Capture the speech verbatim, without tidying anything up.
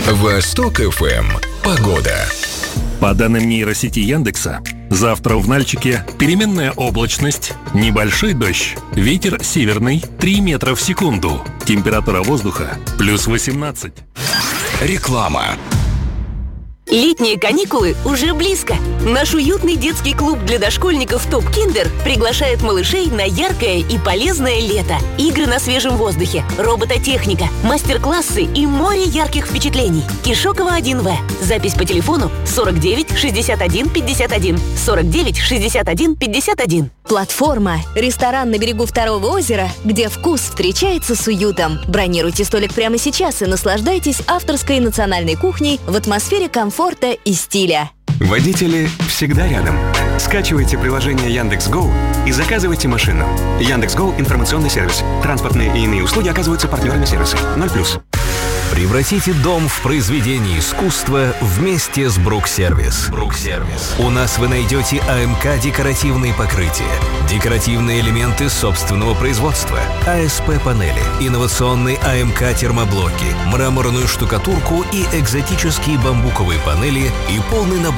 Восток эф эм. Погода. По данным нейросети Яндекса, завтра в Нальчике переменная облачность, небольшой дождь, ветер северный три метра в секунду, температура воздуха плюс восемнадцать. Реклама. Летние каникулы уже близко. Наш уютный детский клуб для дошкольников «Топ Киндер» приглашает малышей на яркое и полезное лето. Игры на свежем воздухе, робототехника, мастер-классы и море ярких впечатлений. Кишокова один вэ. Запись по телефону сорок девять шестьдесят один пятьдесят один. сорок девять шестьдесят один пятьдесят один. Платформа. Ресторан на берегу Второго озера, где вкус встречается с уютом. Бронируйте столик прямо сейчас и наслаждайтесь авторской национальной кухней в атмосфере комфорта и стиля. Водители всегда рядом. Скачивайте приложение Яндекс.Го и заказывайте машину. Яндекс.Го – информационный сервис. Транспортные и иные услуги оказываются партнерами сервиса. ноль плюс. Превратите дом в произведение искусства вместе с Бруксервис. Бруксервис. У нас вы найдете АМК декоративные покрытия, декоративные элементы собственного производства, АСП-панели, инновационные АМК термоблоки, мраморную штукатурку и экзотические бамбуковые панели и полный набор